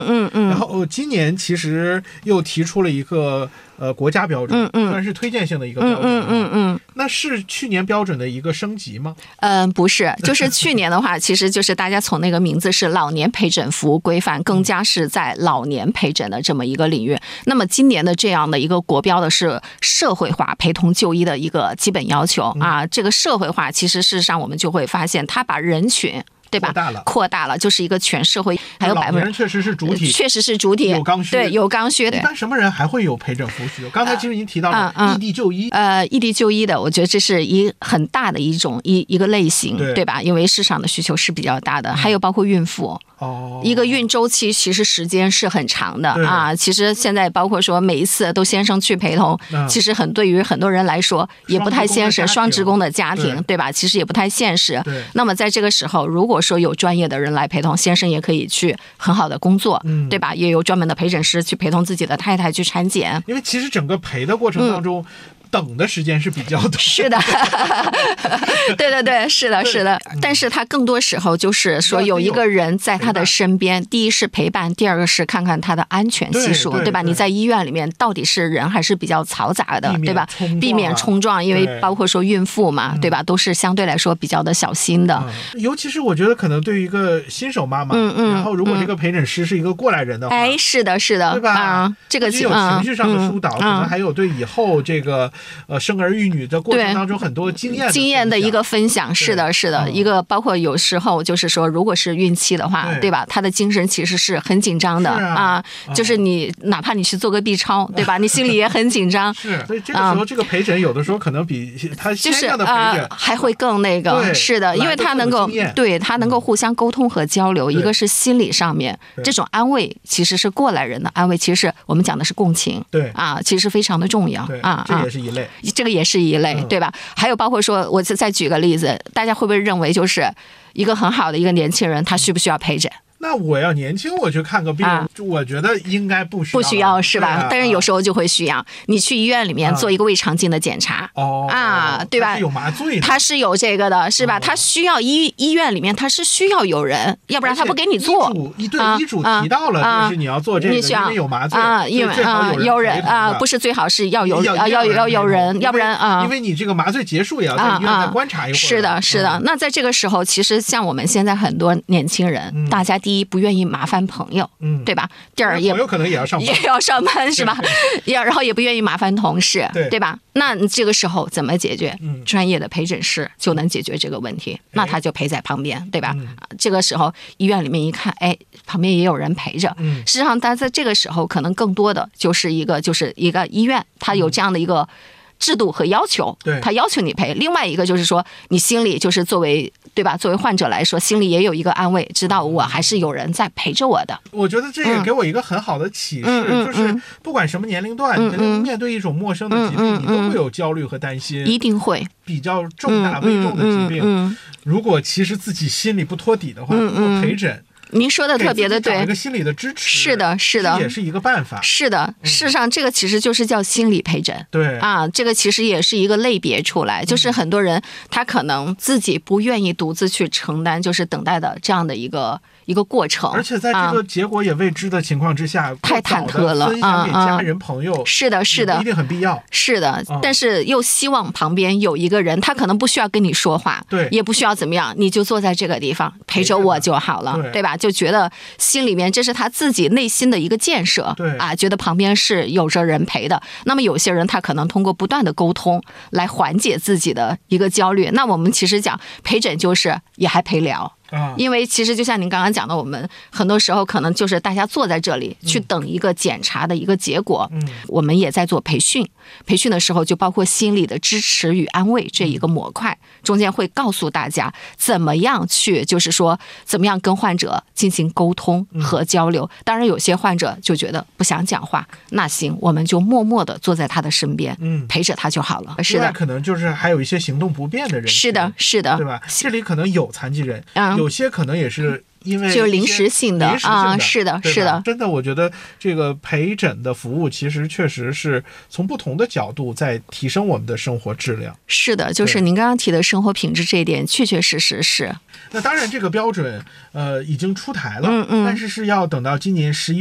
然后今年其实又提出了一个国家标准，虽然是推荐性的一个标准，那是去年标准的一个升级吗？ 不是，就是去年的话，其实就是大家从那个名字是老年陪诊服务规范，更加是在老年陪诊的这么一个领域。那么今年的这样的一个国标的是社会化陪同就医的一个基本要求啊。这个社会化其实事实上我们就会发现，它把人群。对吧？扩大了，就是一个全社会，还有老年人确实是主体， 确实是主体，有刚需， 对，有刚需。 一般什么人还会有陪诊服务需求？刚才其实您提到了异地就医， 异地就医的，我觉得这是很大的一个类型，对吧？因为市场的需求是比较大的，还有包括孕妇。一个孕周期其实时间是很长的啊。其实现在包括说每一次都先生去陪同，其实对于很多人来说也不太现实，双职工的家庭，对吧？其实也不太现实。那么在这个时候，如果说有专业的人来陪同，先生也可以去很好的工作，对吧？也有专门的陪诊师去陪同自己的太太去产检。 因为其实整个陪的过程当中，等的时间是比较短， 是的，对，是的。但是他更多时候就是说有一个人在他的身边，第一是陪伴，第二个是看看他的安全系数，对吧？你在医院里面到底是人还是比较嘈杂的，对吧？避免冲撞，因为包括说孕妇嘛，对吧？都是相对来说比较的小心的。 尤其是我觉得可能对于一个新手妈妈，然后如果这个陪诊师是一个过来人的话， 是的， 对吧？ 这个有情绪上的疏导，可能还有对以后这个生儿育女的过程当中很多经验的一个分享。是的，一个包括有时候就是说，如果是孕期的话，对吧？他的精神其实是很紧张的啊，就是你哪怕你去做个 B 超，对吧？你心里也很紧张。 所以这个时候这个陪诊有的时候可能比他先生的陪诊还会更那个。是的，因为他能够互相沟通和交流。一个是心理上面这种安慰，其实是过来人的安慰，其实是我们讲的是共情，其实非常的重要啊。 这也是一类。 这个也是一类，对吧？还有包括说，我再举个例子，大家会不会认为就是一个很好的一个年轻人，他需不需要陪诊？ 那我要年轻我去看个病，我觉得应该不需要是吧？但是有时候就会需要。你去医院里面做一个胃肠镜的检查，对吧？ 它是有麻醉的， 它是有这个的，是吧？它需要医院里面它是需要有人，要不然他不给你做。 医嘱提到了，就是你要做这个，因为有麻醉因为有人不是最好是要有人，要不然因为你这个麻醉结束也要在医院再观察一会儿。是的。那在这个时候，其实像我们现在很多年轻人，大家第一不愿意麻烦朋友，对吧？第二朋友可能也要上班，是吧？然后也不愿意麻烦同事，对吧？那这个时候怎么解决？专业的陪诊师就能解决这个问题。那他就陪在旁边，对吧？这个时候医院里面一看，旁边也有人陪着。实际上，他在这个时候可能更多的就是一个医院，他有这样的一个制度和要求，他要求你陪。另外一个就是说，你心里就是作为患者来说，心里也有一个安慰，知道我还是有人在陪着我的。 我觉得这也给我一个很好的启示，就是不管什么年龄段，面对一种陌生的疾病，你都会有焦虑和担心， 一定会比较重大危重的疾病。如果其实自己心里不托底的话，通过陪诊。 您说的特别的对， 找一个心理的支持， 是的， 也是一个办法。 是的，事实上这个其实就是叫心理陪诊。 对这个其实也是一个类别出来，就是很多人他可能自己不愿意独自去承担，就是等待的这样的一个过程， 而且在这个结果也未知的情况之下， 太忐忑了， 分享给家人朋友， 是的， 不一定很必要， 是的，但是又希望旁边有一个人，他可能不需要跟你说话，也不需要怎么样，你就坐在这个地方陪着我就好了，对吧？就觉得心里面这是他自己内心的一个建设，觉得旁边是有着人陪的。那么有些人他可能通过不断的沟通来缓解自己的一个焦虑。那我们其实讲陪诊就是也还陪聊。因为其实就像您刚刚讲的，我们很多时候可能就是大家坐在这里去等一个检查的一个结果，我们也在做培训的时候就包括心理的支持与安慰这一个模块，中间会告诉大家怎么样去，就是说怎么样跟患者进行沟通和交流。当然有些患者就觉得不想讲话，那行，我们就默默的坐在他的身边，陪着他就好了。是的， 可能就是还有一些行动不便的人， 是的， 对吧？这里可能有残疾人，有些可能也是因为就是临时性的啊，是的，是的， 真的，我觉得这个陪诊的服务其实确实是从不同的角度在提升我们的生活质量。 是的，就是您刚刚提的生活品质这一点，确确实实是。 那当然，这个标准已经出台了，但是是要等到今年11